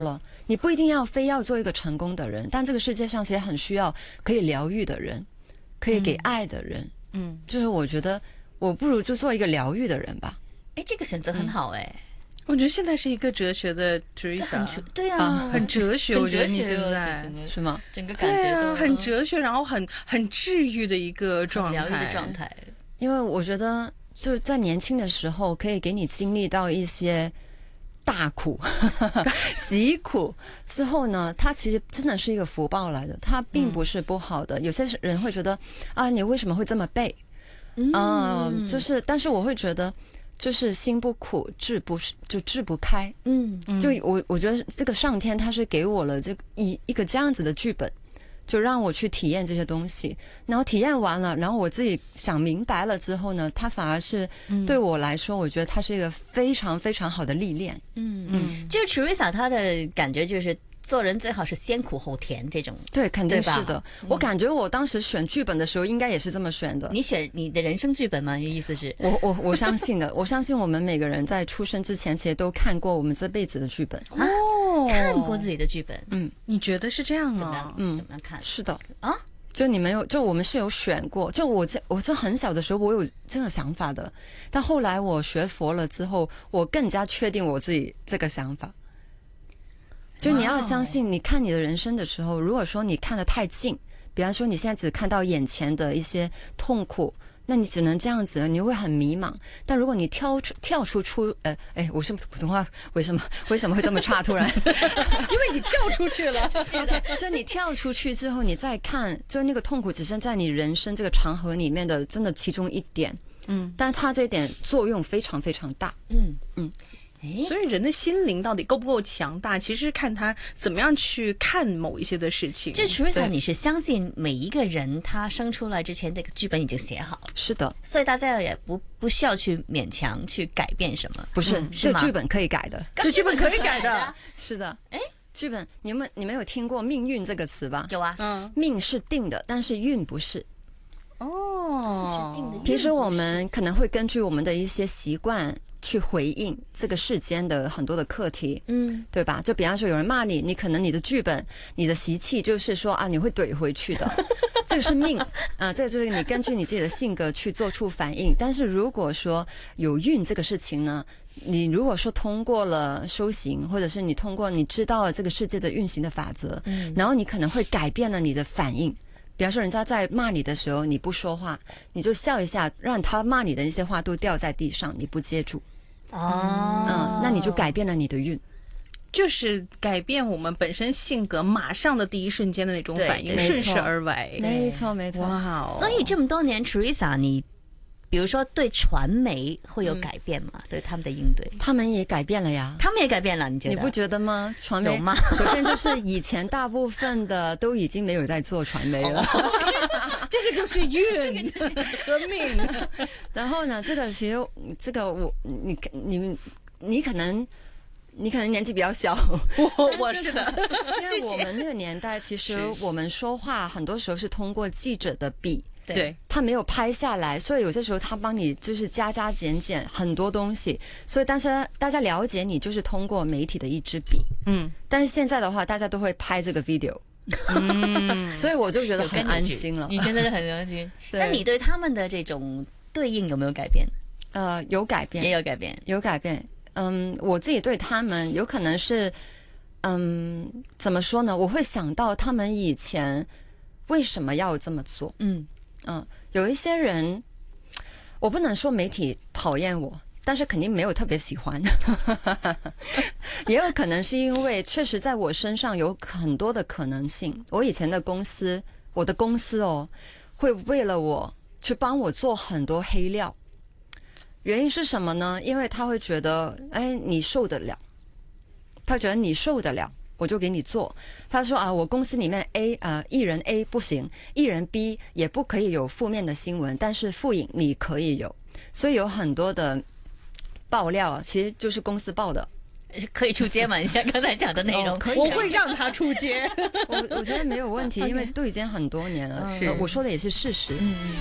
了，你不一定要非要做一个成功的人，但这个世界上其实很需要可以疗愈的人，可以给爱的人。就是我觉得我不如就做一个疗愈的人吧。 哎，这个选择很好哎。 我觉得现在是一个哲学的 Teresa， 对啊， 很哲学。我觉得你现在是吗？ 整个感觉都很哲学，然后很治愈的一个状态， 疗愈的状态。 因为我觉得就是在年轻的时候，可以给你经历到一些大苦、疾苦之后呢，它其实真的是一个福报来的，它并不是不好的。有些人会觉得啊，你为什么会这么背？就是，但是我会觉得。就是心不苦志不开，就我觉得这个上天他是给我了这一个这样子的剧本，就让我去体验这些东西，然后体验完了，然后我自己想明白了之后呢，它反而是对我来说，我觉得它是一个非常非常好的历练。 就是 Teresa 她的感觉就是。做人最好是先苦后甜这种， 对，肯定是的。我感觉我当时选剧本的时候，应该也是这么选的。 你选你的人生剧本吗？你的意思是？ 我相信的，我相信我们每个人在出生之前，其实都看过我们这辈子的剧本。 看过自己的剧本。 你觉得是这样啊？怎么样看？ 是的啊。就你们有，就我们是有选过。就我这很小的时候，我有这个想法的，但后来我学佛了之后，我更加确定我自己这个想法。就你要相信，你看你的人生的时候，如果说你看得太近，比方说你现在只看到眼前的一些痛苦，那你只能这样子，你会很迷茫。但如果你跳出，我是普通话，为什么会这么差？突然， 因为你跳出去了， 就你跳出去之后，你再看，就那个痛苦只是在你人生这个长河里面的真的其中一点，但它这一点作用非常非常大， 所以人的心灵到底够不够强大，其实是看他怎么样去看某一些的事情。 这 Teresa 你是相信每一个人他生出来之前这个剧本已经写好了？ 是的， 所以大家也不需要去勉强去改变什么。 不是，这剧本可以改的， 这剧本可以改的。 是的，剧本你们有听过命运这个词吧？ 有啊， 命是定的，但是运不是。平时我们可能会根据我们的一些习惯去回应这个世间的很多的课题，对吧？就比方说有人骂你，你可能你的剧本、你的习气就是说啊，你会怼回去的，这个是命啊，这个就是你根据你自己的性格去做出反应。但是如果说有运这个事情呢，你如果说通过了修行，或者是你通过你知道了这个世界的运行的法则，然后你可能会改变了你的反应。比方说人家在骂你的时候，你不说话，你就笑一下，让他骂你的那些话都掉在地上，你不接住。那你就改变了你的运， 就是改变我们本身性格马上的第一瞬间的那种反应，顺势而为。 没错。 哇哦！ 所以这么多年 Teresa 你比如说对传媒会有改变吗？对他们的应对？ 他们也改变了呀。 他们也改变了，你觉得？ 你不觉得吗？传媒有吗？ 首先就是以前大部分的都已经没有在做传媒了。 这个就是运和命。 然后呢，这个其实这个你可能年纪比较小， 我是的， 因为我们那个年代，其实我们说话很多时候是通过记者的笔。 对， 他没有拍下来，所以有些时候他帮你就是加减很多东西，所以但是大家了解你就是通过媒体的一支笔，但是现在的话大家都会拍这个 video，所以我就觉得很安心了。 你现在就很安心。那你对他们的这种对应有没有改变？ 有改变， 也有改变， 有改变。我自己对他们有可能是，怎么说呢？我会想到他们以前为什么要这么做。有一些人，我不能说媒体讨厌我，但是肯定没有特别喜欢。也有可能是因为确实在我身上有很多的可能性。我以前的公司，我的公司会为了我去帮我做很多黑料。原因是什么呢？因为他会觉得，你受得了，他觉得你受得了。我就给你做。他说啊，我公司里面艺人 A 不行，艺人 B 也不可以有负面的新闻，但是副影你可以有。所以有很多的爆料其实就是公司报的。 可以出街吗？你像刚才讲的内容， 可以我会让他出街。 我觉得没有问题，因为都已经很多年了。我说的也是事实。